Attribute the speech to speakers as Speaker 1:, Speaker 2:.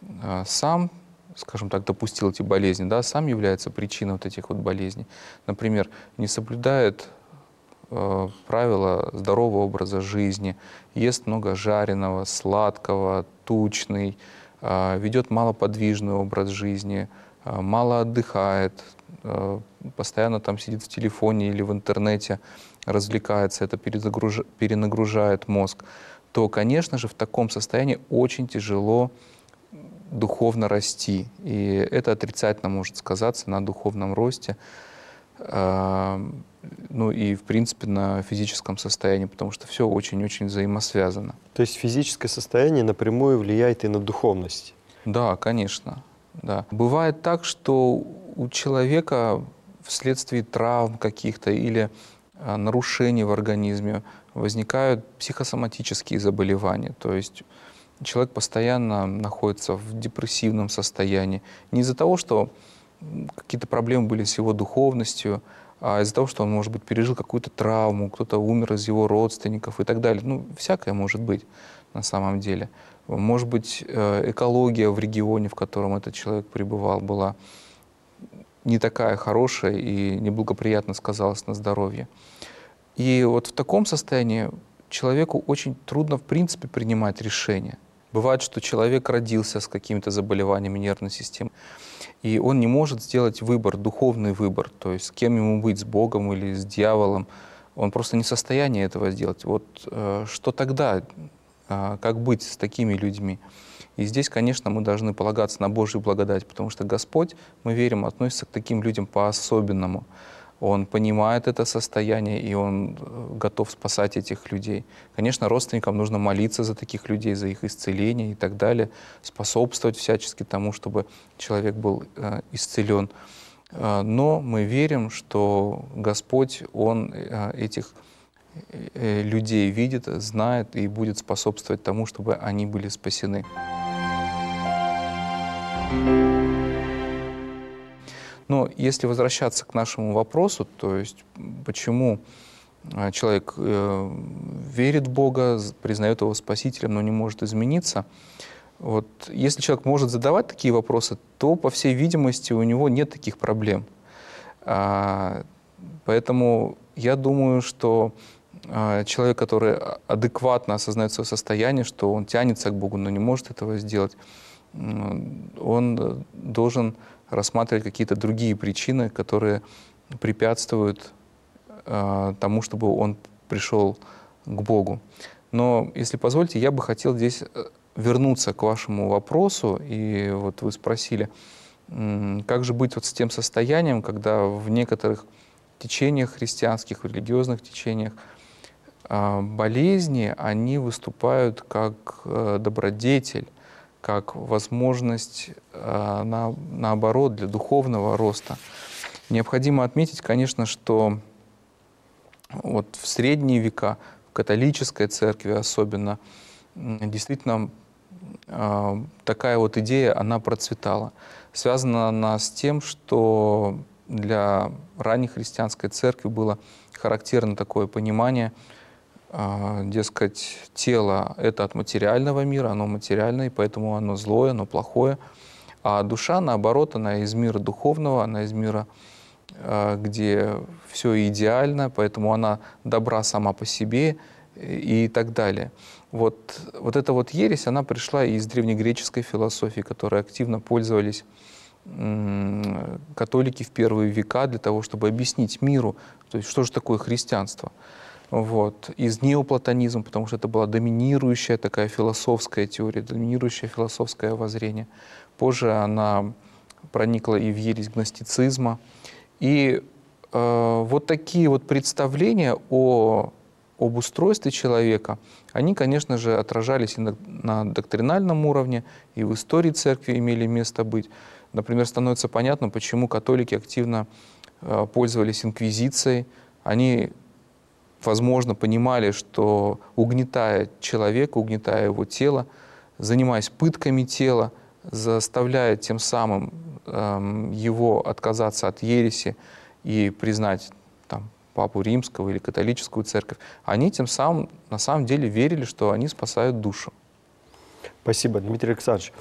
Speaker 1: сам, скажем так, допустил эти болезни, да, сам является причиной вот этих вот болезней. Например, не соблюдает правила здорового образа жизни, ест много жареного, сладкого, тучный, ведет малоподвижный образ жизни, мало отдыхает, постоянно там сидит в телефоне или в интернете, развлекается, это перенагружает мозг, то, конечно же, в таком состоянии очень тяжело духовно расти. И это отрицательно может сказаться на духовном росте, ну и, в принципе, на физическом состоянии, потому что все очень-очень взаимосвязано.
Speaker 2: То есть физическое состояние напрямую влияет и на духовность?
Speaker 1: Да, конечно. Да. Бывает так, что у человека вследствие травм каких-то или нарушений в организме возникают психосоматические заболевания. То есть человек постоянно находится в депрессивном состоянии. Не из-за того, что какие-то проблемы были с его духовностью, а из-за того, что он, может быть, пережил какую-то травму, кто-то умер из его родственников и так далее. Ну, всякое может быть на самом деле. Может быть, экология в регионе, в котором этот человек пребывал, была не такая хорошая и неблагоприятно сказалась на здоровье. И вот в таком состоянии человеку очень трудно, в принципе, принимать решения. Бывает, что человек родился с какими-то заболеваниями нервной системы, и он не может сделать выбор, духовный выбор, то есть с кем ему быть, с Богом или с дьяволом. Он просто не в состоянии этого сделать. Вот что тогда, как быть с такими людьми? И здесь, конечно, мы должны полагаться на Божью благодать, потому что Господь, мы верим, относится к таким людям по-особенному. Он понимает это состояние, и Он готов спасать этих людей. Конечно, родственникам нужно молиться за таких людей, за их исцеление и так далее, способствовать всячески тому, чтобы человек был исцелен. Но мы верим, что Господь, Он этих людей видит, знает и будет способствовать тому, чтобы они были спасены. Но если возвращаться к нашему вопросу, то есть почему человек верит в Бога, признает Его Спасителем, но не может измениться, вот если человек может задавать такие вопросы, то, по всей видимости, у него нет таких проблем. Поэтому я думаю, что человек, который адекватно осознает свое состояние, что он тянется к Богу, но не может этого сделать, он должен рассматривать какие-то другие причины, которые препятствуют тому, чтобы он пришел к Богу. Но, если позволите, я бы хотел здесь вернуться к вашему вопросу. И вот вы спросили, как же быть вот с тем состоянием, когда в некоторых течениях христианских, религиозных течениях болезни, они выступают как добродетель, как возможность, наоборот, для духовного роста. Необходимо отметить, конечно, что вот в средние века, в католической церкви особенно, действительно такая вот идея, она процветала. Связана она с тем, что для ранней христианской церкви было характерно такое понимание, дескать, тело — это от материального мира, оно материальное, и поэтому оно злое, оно плохое. А душа, наоборот, она из мира духовного, она из мира, где все идеально, поэтому она добра сама по себе и так далее. Вот эта вот ересь, она пришла из древнегреческой философии, которой активно пользовались католики в первые века для того, чтобы объяснить миру, то есть что же такое христианство. Вот. Из неоплатонизма, потому что это была доминирующая такая философская теория, доминирующее философское воззрение. Позже она проникла и в ересь гностицизма. И вот такие вот представления об устройстве человека, они, конечно же, отражались и на доктринальном уровне, и в истории церкви имели место быть. Например, становится понятно, почему католики активно пользовались инквизицией. Они, возможно, понимали, что угнетая человека, угнетая его тело, занимаясь пытками тела, заставляя тем самым его отказаться от ереси и признать там Папу Римского или католическую церковь, они тем самым на самом деле верили, что они спасают душу.
Speaker 2: Спасибо, Дмитрий Александрович.